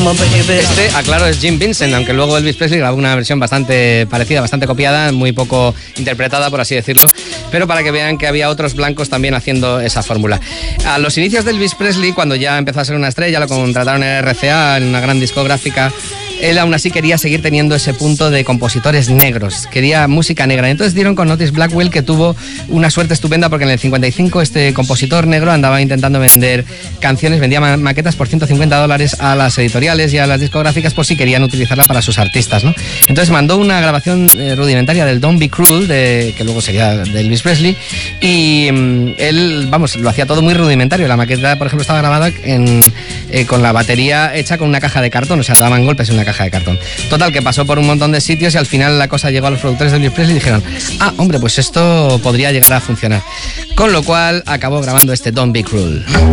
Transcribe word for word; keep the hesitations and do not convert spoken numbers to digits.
Este, aclaro, es Jim Vincent, aunque luego Elvis Presley grabó una versión bastante parecida, bastante copiada, muy poco interpretada, por así decirlo, pero para que vean que había otros blancos también haciendo esa fórmula. A los inicios de Elvis Presley, cuando ya empezó a ser una estrella, lo contrataron en R C A, en una gran discográfica, él aún así quería seguir teniendo ese punto de compositores negros, quería música negra. Entonces dieron con Otis Blackwell, que tuvo una suerte estupenda porque en el cincuenta y cinco este compositor negro andaba intentando vender canciones, vendía ma- maquetas por ciento cincuenta dólares a las editoriales y a las discográficas por si querían utilizarla para sus artistas, ¿no? Entonces mandó una grabación eh, rudimentaria del Don't Be Cruel, de, que luego sería de Elvis Presley, y mm, él, vamos, lo hacía todo muy rudimentario. La maqueta, por ejemplo, estaba grabada en, eh, con la batería hecha con una caja de cartón, o sea, daban golpes en una caja de cartón. Total, que pasó por un montón de sitios y al final la cosa llegó a los productores de Elvis Presley y dijeron: ah, hombre, pues esto podría llegar a funcionar. Con lo cual acabó grabando este Don't Be Cruel.